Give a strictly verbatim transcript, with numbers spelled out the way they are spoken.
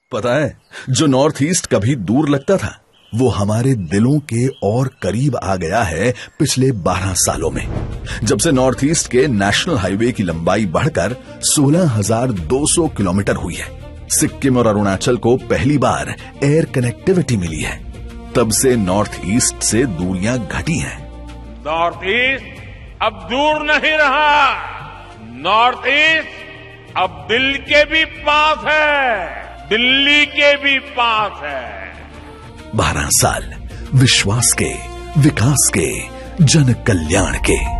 पता है, जो नॉर्थ ईस्ट कभी दूर लगता था वो हमारे दिलों के और करीब आ गया है पिछले बारह सालों में, जब से नॉर्थ ईस्ट के नेशनल हाईवे की लंबाई बढ़कर सोलह हज़ार दो सौ किलोमीटर हुई है। सिक्किम और अरुणाचल को पहली बार एयर कनेक्टिविटी मिली है, तब से नॉर्थ ईस्ट से दूरियां घटी हैं। नॉर्थ ईस्ट अब दूर नहीं रहा, नॉर्थ ईस्ट अब दिल के भी पास है, दिल्ली के भी पास है। बारह साल विश्वास के, विकास के, जन कल्याण के।